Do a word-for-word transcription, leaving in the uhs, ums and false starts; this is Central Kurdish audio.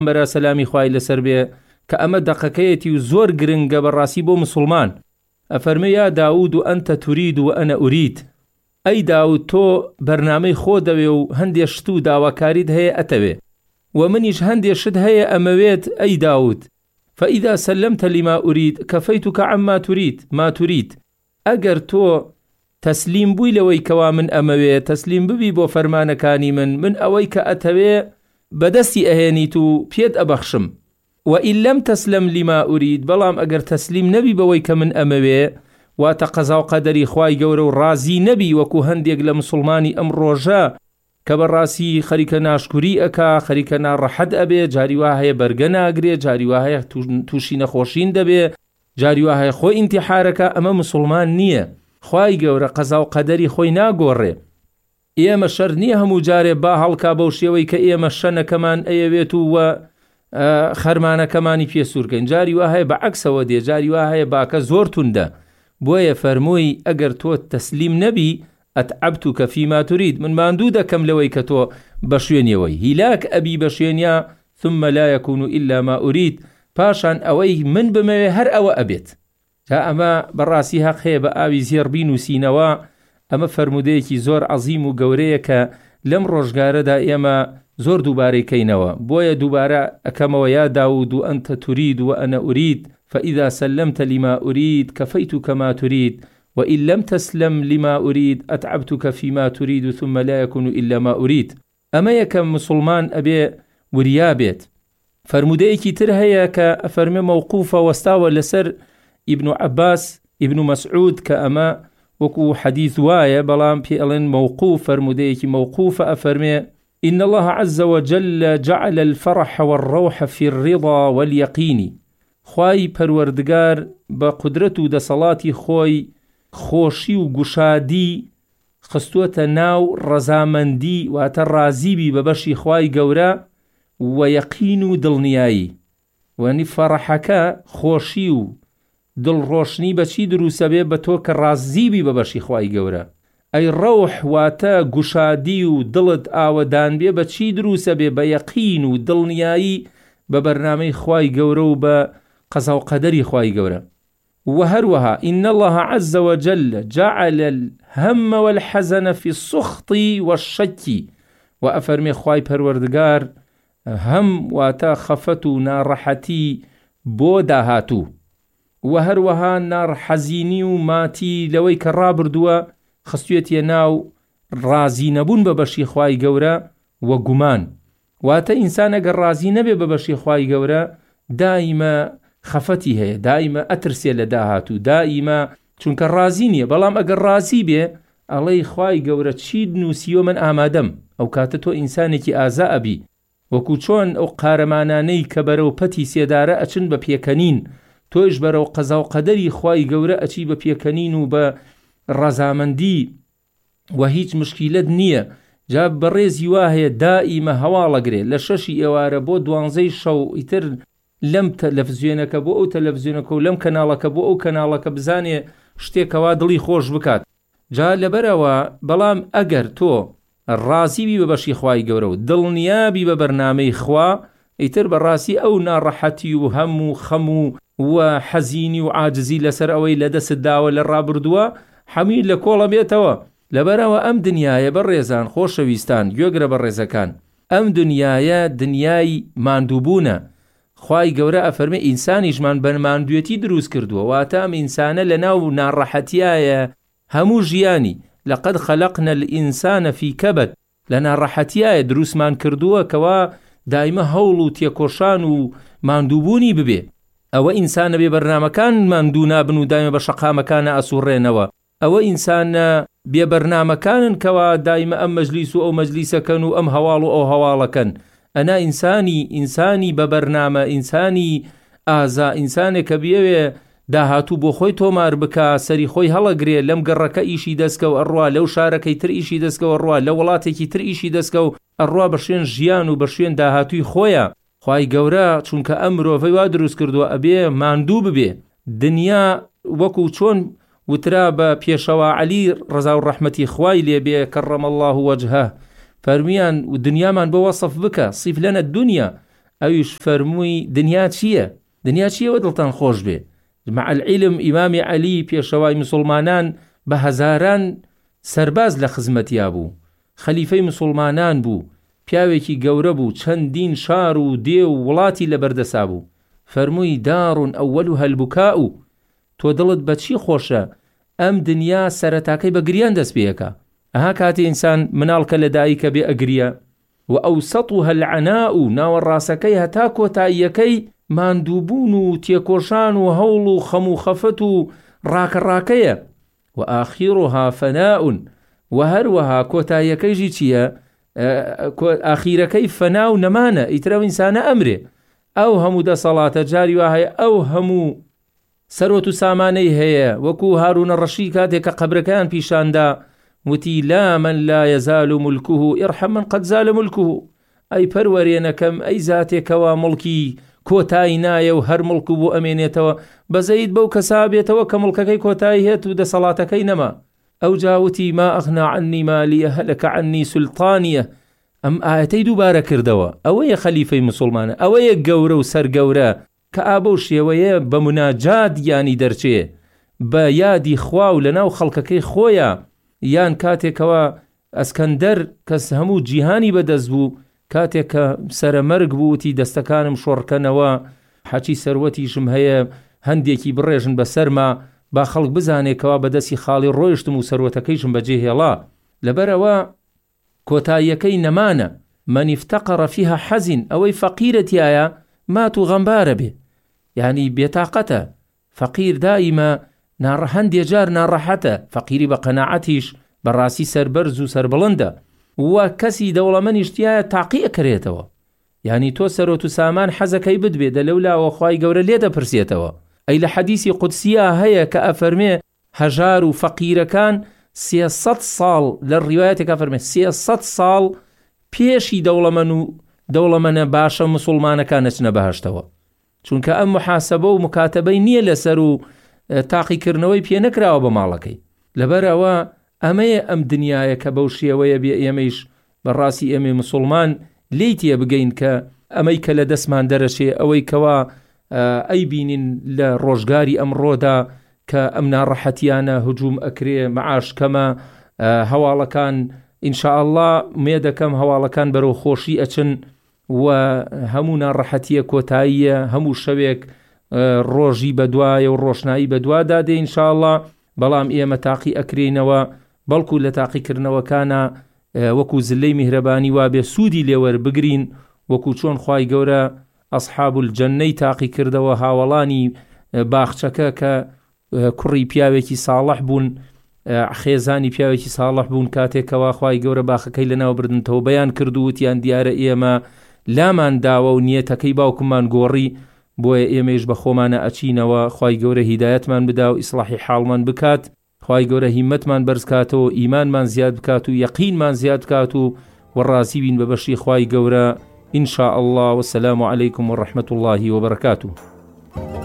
بەرە سەلامی خوای لەسەر بێ کە ئەمە دەقەکەیەتی و زۆر گرنگە بەڕاستی بۆ مسلمان. ئەفەرمێ یا داود و ئەنتە تورید و ئەنە ئورید، ئەی داود تۆ بەرنامەی خۆ دەوێ و هەندێک شت و داواکاریت هەیە ئەتەوێ، و منیش هەندێک شت هەیە ئەمەوێت ئەی داود. فإذا سلمت لما أريد كفيتك عما تريد ما تريد. ئەگەر تۆ تەسلیم بووی لەوەی کەوا من ئەمەوێ، تەسلیم ببی بۆ فەرمانەکانی من، من ئەوەی کە ئەتەوێ بەدەستی ئەهێنیت و پێت ئەبەخشم. وإن لم تسلم لما أريد، بەڵام ئەگەر تەسلیم نەبی بەوەی کە من ئەمەوێ، واتە قەزا و قەدەری خوای گەورە و ڕازی نەبی وەکو هەندێک لە مسلمانی ئەم ڕۆژە کە بەڕاستی خەریکە ناشکوری ئەکا، خەریکە ناڕەحەت ئەبێ، جاری وا هەیە بەرگە ناگرێ، جاری وا هەیە تووشی نەخۆشین دەبێ، جاری وا هەیە خۆی ئینتیحارەکە. ئەمە مسلمان نییە. خوای گەورە قەزا و قەدەری خۆی ناگۆڕێ. ئێمە شەر نییە هەموو جارێ با هەڵکا بەو شێوەی کە ئێمە شەنەکەمان ئەیەوێت و خەرمانەکەمانی پێسوورکەین. جاری وا هەیە بەعەکسەوە دێ، جاری وا هەیە باکە زۆر توندە. بۆیە فەرمووی ئەگەر تۆ تەسلیم نەبی ئەتعەبتوکە فیما تورید، من ماندوو دەکەم لەوەی کە تۆ بە شوێنیەوەی هیلاک ئەبی بە شوێنیا ثم لا يكون إلا ما أريد، پاشان ئەوەی من بمەوێ هەر ئەوە ئەبێت. تا ئەمە بەڕاستی حەق هەیە بە ئاوی زێڕ بینووسینەوە. ئەمە فەرمودەیەکی زۆر عەزیم و گەورەیە کە لەم ڕۆژگارەدا ئێمە زۆر دووبارەی کەینەوە. بۆیە دووبارە ئەکەمەوە یا داود و ئەنتە تورید و ئەنە ئورید فإذا سلمت لما أريد كفيتك ما تريد وإن لم تسلم لما أريد أتعبتك فيما تريد ثم لا يكون إلا ما أريد. أما يكم مسلمان أبي وريابيت. فرمودەیەکی تر هەیە کە ئەفەرمێ مەوقوفە وەستاوە لەسەر ابن عباس ابن مسعود کە ئەمە وەکو حەدیث وایە، بەڵام پێ ئەڵێن مەوقوف. فرمودەیەکی مەوقوفە ئەفەرمێ إن الله عز وجل جعل الفرح والروح في الرضا واليقين. خوای پەروەردگار بە قودرەت و دەسەڵاتی خۆی خۆشی و گوشادی خستووەتە ناو ڕەزامەندی، واتە ڕازیبی بە بەشی خوای گەورە و یەقین و دڵنیایی. وەنی فەرەحەکە خۆشی و دڵڕۆشنی بەچی دروسە بێ؟ بە تۆ کە ڕازیبی بە بەشی خوای گەورە. ئەی ڕەوح واتە گوشادی و دڵت ئاوەدان بێ بەچی دروسە بێ؟ بە یەقین و دڵنیایی بە بەرنامەی خوای گەورە و بە قەزا و قەدەری خوای گەورە. وهروها إن الله عز وجل جعل الهم والحزن في السخط والشك. وأفرمي خواي پروردگار هم واتا خفت و ناڕەحەتی بۆ داهاتوو، وهروها ناڕەحەزینی و ماتی لەوەی کە ڕابردووە خستوێتیە ناو ڕازی نەبوون بە بەشی خوای گەورە و گومان. واتە ئینسان ئەگەر ڕازی نەبێ بە بەشی خوای گەورە دائیمە خەفەتی هەیە، دائیمە ئەترسێ لە داهاتوو، دائیمە چونکە ڕازی نییە. بەڵام ئەگەر ڕازی بێ ئەڵێی خوای گەورە چی نووسیوە من ئامادەم، ئەو کاتە تۆ ئینسانێکی ئازا ئەبی. وەکو چۆن ئەو قارەمانانەی کە بەرەو پەتی سێدارە ئەچن بە پێکەنین، تۆش بەرەو قەزا و قەدەری خوای گەورە ئەچی بە پێکەنین و بە ڕەزامەندی و هیچ مشکیلت نییە. جا بەڕێزی وا هەیە دائیمە هەواڵەگرێ لە شەشی ئێوارە بۆ دوانزەی شەو ئیتر لەم تەلەڤیزیۆنەکە بۆ ئەو تەلەڤیزیۆنەکە و لەم کەناڵەکە بۆ ئەو کەناڵەکە بزانێ شتێکەوە دڵی خۆش بکات. جا لەبەرەوە بەڵام ئەگەر تۆ ڕازیبی بە بەشی خوای گەورە و دڵنیابی بە بەرنامەی خوا، ئیتر بەڕاستی ئەو ناڕەحەتی و هەم و خەم و حەزینی و عاجزی لەسەر ئەوەی لەدەست داوە لە ڕابردووە هەمی لە کۆڵە بێتەوە. لەبەرەوە ئەم دنیاە بەڕێزان خۆشەویستان گوێگرە بە ڕێزەکان، ئەم دنیاە دنیای ماندووبوونە. خوای گەورە ئەفەرمێ ئینسانیشمان بە ماندوێتی دروست کردووە، واتە ئەم ئینسانە لە ناو ناڕەحەتیایە هەموو ژیانی. لقد خلقنا الإنسان في كبد. لە ناڕەحەتیایە دروستمان کردووە کەوا دایمە هەوڵ و تێکۆشان و ماندووبوونی ببێ. ئەوە ئینسانە بێ بەرنامەکان ماندوو نابن و دایمە بە شەقامەکانە ئەسوڕێنەوە. ئەوە ئینسانە بێ بەرنامەکانن کەوا دایمە ئەم مەجلیس و ئەو مەجلیسەکەن و ئەم هەواڵ و ئەو هەواڵەکەن. ئەنا ئینسانی ئینسانی بە بەرنامە، ئینسانی ئازا، ئینسانێک کە بێوێ داهاتوو بۆ خۆی تۆمار بکە، سەری خۆی هەڵەگرێ، لەم گەڕەکە ئیشی دەستکە و ئەڕوا، لەو شارەکەی تر ئیشی دەستکە و ئەڕوا، لە وڵاتێکی تر ئیشی دەستکە و ئەڕوا بە شوێن ژیان و بە شوێن داهاتووی خۆیە. خوای گەورە چونکە ئەم مرۆڤەی وا دروست کردووە ئەبێ ماندوو ببێ. دنیا وەکو چۆن وترا بە پێشەوە عەلی ڕەزا و ڕەحمەتی خوای لێبێ کەڕەمە الله وەجهە، فەرمیان و دنیامان بە وەسف بکە، صیف لەنە دنیا، ئەویش فەرمووی دنیا چییە؟ دنیا چییەوە دڵتان خۆش بێ؟ مع العلم ئیمامی عەلی پێشەوای مسلمانان بە هەزاران سەرباز لە خزمەتیا بوو، خەلیفەی مسلمانان بوو، پیاوێکی گەورە بوو، چەندین شار و دێ و وڵاتی لەبەردەسا بوو. فەرمووی داڕون ئەوەلوها البوکاء، تۆ دڵت بەچی خۆشە؟ ئەم دنیا سەرەتاکەی بە گریان دەست پێیەکە. ئەها کاتێ ئینسان مناڵکە لە دایکە بێ ئەگریە، و ئەوسەطها العناء، ناوەڕاستەکەی هەتا کۆتاییەکەی ماندووبوون و تێکۆشان و هەوڵ و خەم و خەفەت و ڕاکەڕاکەیە. و ئاخیرها فەناء، و هەروەها کۆتاییەکەیژی چییە؟ ئاخیرەکەی فەنا و نەمانە، ئیترە ئینسانە ئەمرێ. ئەو هەموو دەسەڵاتە جاری وا هەیە، ئەو هەموو سەرۆت و سامانەی هەیە، وەکو هارونە ڕەشید کاتێک کە قەبرەکەیان پیشاندا وتی لا من لا يزال ملكه ارحم من قد زال ملكه، ئەی پەروەرێنەکەم، ئەی زاتێکەوە مڵکی کۆتایی نایە و هەر مڵک بۆ ئەمێنێتەوە، بەزەید بەو کەسا بێتەوە کە مڵکەکەی کۆتایی هێت و دەسەڵاتەکەی نەما. ئەو جاوتی ما ئەغنا عنی مالیە هەلەکە عنی سولتانیە. ئەم ئاەتەی دووبارە کردەوە. ئەوەیە خەلیفەی مسلمانە، ئەوەیە گەورە و سەرگەورە کە ئابە و شێوەیە بە مناجات یانی دەرچێ، بە یادی خوا و لەناو خەڵکەکەی خۆیە. یان کاتێکەوە ئەسکەندەر کەس هەموو جیهانی بەدەست بوو، کاتێک کە سەرەمەرگ بووتی دەستەکانم شۆڕکەنەوە، حەچی سەروەتیشم هەیە، هەندێکی بڕێژن بەسەرما، با خەڵک بزانێکەوە بەدەستی خاڵی ڕۆیشتم و سەروەتەکەیشم بەجێهێڵا. لەبەرەوە کۆتاییەکەی نەمانە. من افتقر فيها حەزین، ئەوەی فەقیرەتیایە مات و غەمبارە بێ، یعنی بێتاقەتە. فەقیر دائیمە هەندێک جار ناڕەحەتە، فەقیری بە قەناعەتیش بەڕاستی سەربەرز و سەربڵندە، و کەسی دەوڵەمەنیشتیایە تاقی ئەکرێتەوە. یعنی تۆ سەرۆت و سامان حەزەکەی بدبێ، دەلەولاوە خوای گەورە لێ دەپرسێتەوە. ئەی لە حەدیسی قودسیە هەیە کە ئەفەرمێ هەژار و فەقیرەکان سێسەد ساڵ، لە ڕیوایەتێکە فەرمێ سێسەد ساڵ پێشی دەوڵەمەن و دەوڵەمەنە باشە مسلمانەکان نەچنە بەهەشتەوە، چونکە ئەم محاسبە و مکاتەبەی نییە لەسەر و تاقیکردنەوەی پێ نەکراوە بە ماڵەکەی. لەبەرەوە ئەمەیە ئەم دنیاە کە بەو شێوەیە بێ ئێمەیش بەڕاستی ئێمە مسلمان لێی تێ بگەین کە ئەمەی کە لە دەستمان دەرەچێ، ئەوەی کەوا ئەی بینین لە ڕۆژگاری ئەمڕۆدا کە ئەم ناڕەحەتیانە هجووم ئەکرێ، مەعاش کەمە، هەواڵەکان ئینشاءالله مێ دەکەم هەواڵەکان بەرەو خۆشی ئەچن و هەموو ناڕەحەتیە کۆتاییە، هەموو شەوێک ڕۆژی بەدوایە و ڕۆشنایی بەدوادا دێ ئینشاءالله. بەڵام ئێمە تاقی ئەکرێنەوە، بەڵکو لە تاقیکردنەوەکانە وەکو زلەی میهرەبانی وابێ سوودی لێوەر بگرین، وەکو چۆن خوای گەورە ئەصحاب الجەنەی تاقی کردەوە، هاوڵانی باخچەکە کە کوڕی پیاوێکی ساڵح بوون، خێزانی پیاوێکی ساڵح بوون، کاتێکەوە خوای گەورە باخەکەی لەناو بردنتەوە بەیان کردووتیان دیارە ئێمە لامان داوە و نیەتەکەی باوکمان گۆڕی، بۆیە ئێمەش بە خۆمانە ئەچینەوە. خوای گەورە هیدایەتمان بدا و ئیسلاحی حاڵمان بکات، خوای گەورە هیمەتمان بەرزکاتەوە، ئیمانمان زیاد بکات و یەقینمان زیاد بکات و وەڕازی بین بە بەشی خوای گەورە ئینشاء الله. وسلام علیکم و ڕەحمەت الله وبەرەکاتوه.